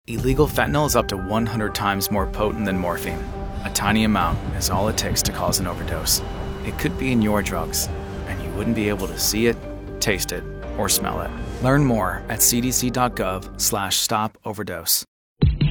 Illegal fentanyl is up to 100 times more potent than morphine. A tiny amount is all it takes to cause an overdose. It could be in your drugs, and you wouldn't be able to see it, taste it, or smell it. Learn more at cdc.gov/stopoverdose.